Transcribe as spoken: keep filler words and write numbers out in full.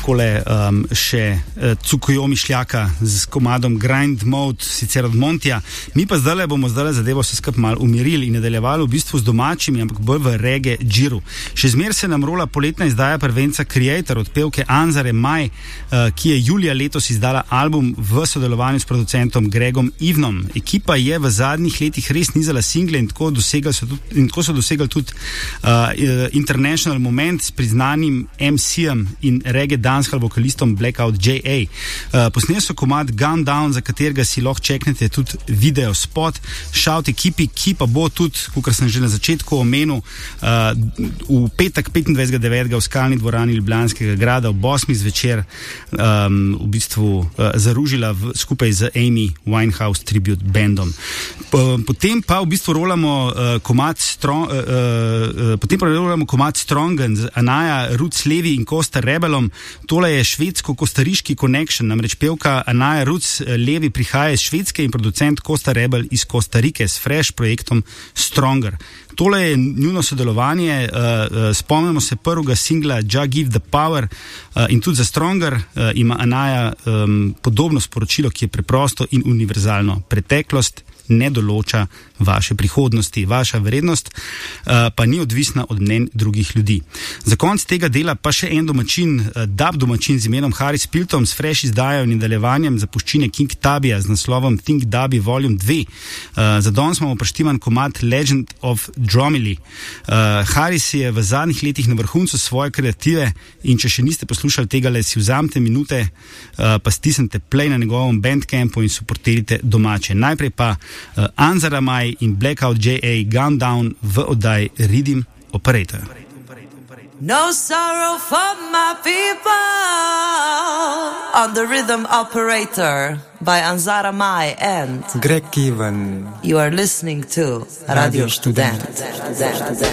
takole um, še uh, Tsukuyo Mišljaka z komadom Grind Mode, sicer od Montija. Mi pa zdaj bomo zdaj zadevo vse skupaj malo umirili in nadaljevali v bistvu z domačimi, ampak bolj v reggae džiru. Še zmer se nam rola poletna izdaja prvenca Creator od pevke Anzare Mai, uh, ki je julija letos izdala album v sodelovanju s producentom Gregom Ivnom. Ekipa je v zadnjih letih res nizala single in tako, so tudi, in tako so dosegli tudi uh, international moment s priznanim em si-jem in reggae dancehall vokalistom Blackout J A. Uh, posneli so komad Gun Down, za katerega si lahko čeknete tudi video spot. Shout ekipi, ki pa bo tudi, kot sem že na začetku omenil, uh, v petek petindvajsetega devetega v Skalni dvorani Ljubljanskega grada ob osmih zvečer um, v bistvu uh, zaružila v, skupaj z Amy Winehouse Tribute Bandom. Potem pa v bistvu rolamo uh, komad strong, uh, uh, potem pa rolamo komad Strongen z Anaya Roots Levi in Costa Rebelom. Tole je švedsko-kostariški connection, namreč pevka Anaya Roots Levi prihaja iz Švedske in producent Costa Rebel iz Kostarike s fresh projektom Stronger. Tole je njuno sodelovanje, uh, uh, spomnimo se prvega singla Ja Give the Power uh, in tudi za Stronger uh, ima Anaya um, podobno sporočilo, ki je preprosto in univerzalno. Preteklost ne določa vaše prihodnosti, vaša vrednost uh, pa ni odvisna od mnenj drugih ljudi. Za konec tega dela pa še en domačin, uh, dub domačin z imenom Harris Piltom s fresh izdajo in nadaljevanjem zapuščine King Tabija z naslovom Think Dubby Volume dva. Uh, za danes imamo preštiman komad Legend of Dromily. Uh, Harris je v zadnjih letih na vrhuncu svoje kreative in če še niste poslušali tega, le si vzamete minute, uh, pa stisnite play na njegovem bandcampu in supportirite domače. Najprej pa uh, Anzara Mai in Blackout J A Gun Down v oddaji Rhythm Operator. No sorrow for my people on the Rhythm Operator by Anzara Mai and Greg Kivan. You are listening to Radio Student.